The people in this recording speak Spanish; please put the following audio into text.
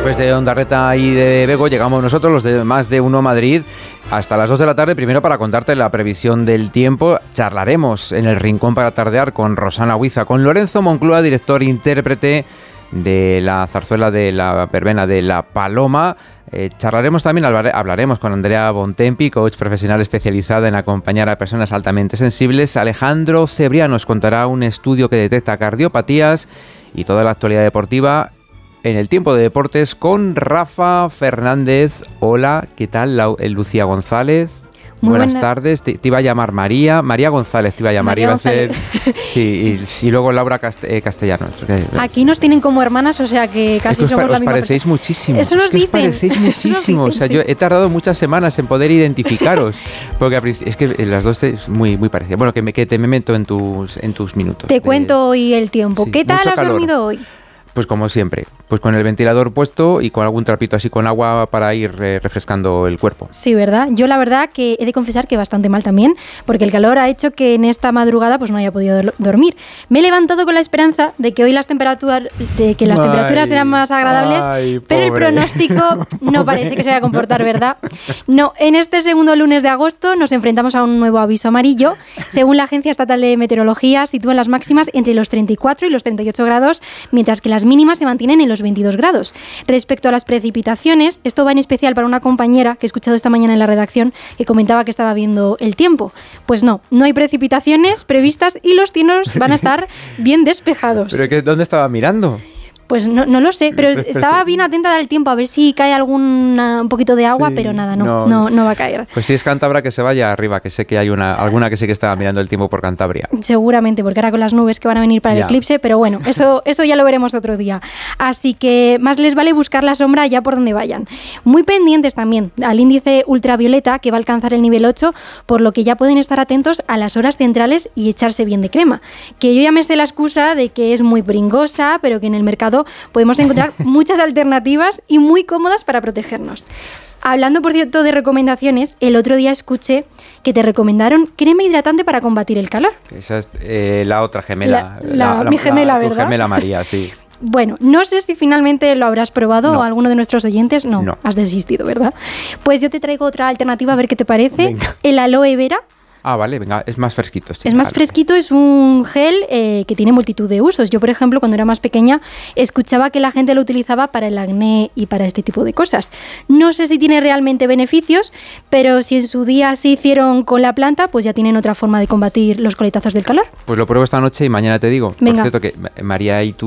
Después de Ondarreta y de Bego llegamos nosotros, los de Más de Uno Madrid, hasta las 2 de la tarde, primero para contarte la previsión del tiempo. Charlaremos en el Rincón para Tardear con Rosana Huiza, con Lorenzo Moncloa, director e intérprete de la zarzuela de la verbena de La Paloma. Charlaremos también, hablaremos con Andrea Bontempi, coach profesional especializada en acompañar a personas altamente sensibles. Alejandro Cebrián nos contará un estudio que detecta cardiopatías y toda la actualidad deportiva en el tiempo de deportes con Rafa Fernández. Hola, ¿qué tal? Lucía González. Buenas tardes. Te iba a llamar María González, te iba a llamar. María iba González. A ser, sí, y luego Laura Castellanos. Aquí nos tienen como hermanas, o sea que casi somos la misma persona. Os parecéis muchísimo. Eso nos dicen. Os parecéis muchísimo. O sea, yo he tardado muchas semanas en poder identificaros, porque es que las dos es muy parecidas. Bueno, que te me meto en tus minutos. Te cuento hoy el tiempo. Sí, ¿Qué tal has calor. dormido hoy? Pues como siempre, pues con el ventilador puesto y con algún trapito así con agua para ir refrescando el cuerpo. Sí, ¿verdad? Yo la verdad que he de confesar que bastante mal también, porque el calor ha hecho que en esta madrugada pues no haya podido dormir. Me he levantado con la esperanza de que hoy las temperaturas serán más agradables, pero el pronóstico no parece que se vaya a comportar, ¿verdad? No, en este segundo lunes de agosto nos enfrentamos a un nuevo aviso amarillo. Según la Agencia Estatal de Meteorología, sitúan las máximas entre los 34 y los 38 grados, mientras que las mínimas se mantienen en los 22 grados. Respecto a las precipitaciones, esto va en especial para una compañera que he escuchado esta mañana en la redacción que comentaba que estaba viendo el tiempo. Pues no hay precipitaciones previstas y los cielos van a estar bien despejados. ¿Pero dónde estaba mirando? Pues no lo sé, pero estaba bien atenta al tiempo, a ver si cae un poquito de agua, sí, pero nada, no va a caer. Pues si es Cantabria, que se vaya arriba, que sé que hay alguna que sí que estaba mirando el tiempo por Cantabria. Seguramente, porque ahora con las nubes que van a venir para el eclipse, pero bueno, eso ya lo veremos otro día. Así que más les vale buscar la sombra allá por donde vayan. Muy pendientes también al índice ultravioleta, que va a alcanzar el nivel 8, por lo que ya pueden estar atentos a las horas centrales y echarse bien de crema. Que yo ya me sé la excusa de que es muy pringosa, pero que en el mercado podemos encontrar muchas alternativas y muy cómodas para protegernos. Hablando, por cierto, de recomendaciones, el otro día escuché que te recomendaron crema hidratante para combatir el calor. Esa es la otra gemela. Mi gemela, ¿verdad? Tu gemela María, sí. Bueno, no sé si finalmente lo habrás probado o alguno de nuestros oyentes. No, has desistido, ¿verdad? Pues yo te traigo otra alternativa, a ver qué te parece. Venga. El aloe vera. Ah, vale, venga, es más fresquito. Sí, es más fresquito, es un gel que tiene multitud de usos. Yo, por ejemplo, cuando era más pequeña, escuchaba que la gente lo utilizaba para el acné y para este tipo de cosas. No sé si tiene realmente beneficios, pero si en su día se hicieron con la planta, pues ya tienen otra forma de combatir los coletazos del calor. Pues lo pruebo esta noche y mañana te digo. Venga. Por cierto, que María y tú